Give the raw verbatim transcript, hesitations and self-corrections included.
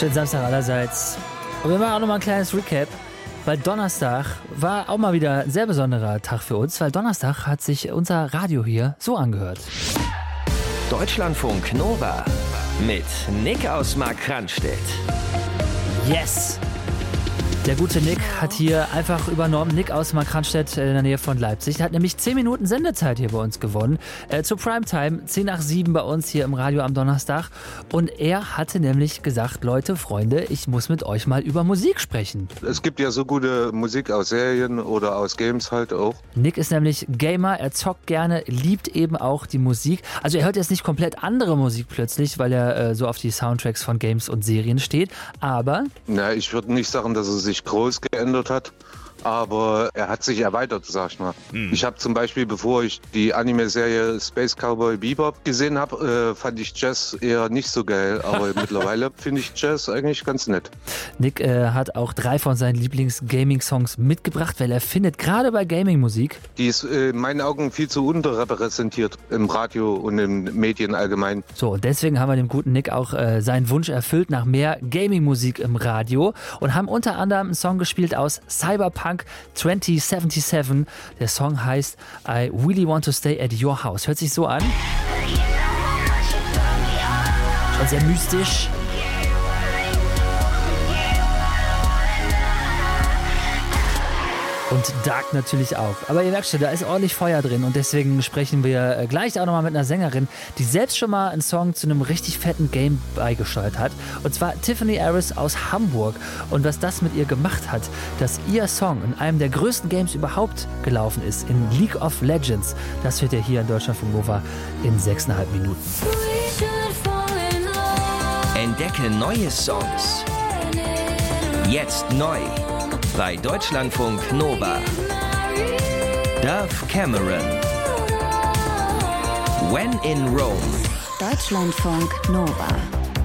Schönen Samstag allerseits. Und wir machen auch nochmal ein kleines Recap, weil Donnerstag war auch mal wieder ein sehr besonderer Tag für uns, weil Donnerstag hat sich unser Radio hier so angehört. Deutschlandfunk Nova mit Nick aus Markranstädt. Yes! Der gute Nick hat hier einfach übernommen. Nick aus Markranstädt in der Nähe von Leipzig. Der hat nämlich zehn Minuten Sendezeit hier bei uns gewonnen. Äh, zur Primetime, zehn nach sieben bei uns hier im Radio am Donnerstag. Und er hatte nämlich gesagt, Leute, Freunde, ich muss mit euch mal über Musik sprechen. Es gibt ja so gute Musik aus Serien oder aus Games halt auch. Nick ist nämlich Gamer, er zockt gerne, liebt eben auch die Musik. Also er hört jetzt nicht komplett andere Musik plötzlich, weil er äh, so auf die Soundtracks von Games und Serien steht. Aber... Na, ich würde nicht sagen, dass er sich groß geändert hat, aber er hat sich erweitert, sag ich mal. Hm. Ich habe zum Beispiel, bevor ich die Anime-Serie Space Cowboy Bebop gesehen habe, äh, fand ich Jazz eher nicht so geil, aber mittlerweile finde ich Jazz eigentlich ganz nett. Nick äh, hat auch drei von seinen Lieblings-Gaming-Songs mitgebracht, weil er findet, gerade bei Gaming-Musik, die ist äh, in meinen Augen viel zu unterrepräsentiert im Radio und in Medien allgemein. So, und deswegen haben wir dem guten Nick auch äh, seinen Wunsch erfüllt nach mehr Gaming-Musik im Radio und haben unter anderem einen Song gespielt aus Cyberpunk zwanzig siebenundsiebzig. Der Song heißt I Really Want to Stay at Your House. Hört sich so an. Schon sehr mystisch. Und Dark natürlich auch. Aber ihr merkt schon, da ist ordentlich Feuer drin und deswegen sprechen wir gleich auch nochmal mit einer Sängerin, die selbst schon mal einen Song zu einem richtig fetten Game beigesteuert hat. Und zwar Tiffany Aris aus Hamburg. Und was das mit ihr gemacht hat, dass ihr Song in einem der größten Games überhaupt gelaufen ist, in League of Legends, das hört ihr hier in Deutschlandfunk Nova in sechseinhalb Minuten. Entdecke neue Songs. Jetzt neu. Bei Deutschlandfunk Nova. Dove Cameron. When in Rome. Deutschlandfunk Nova.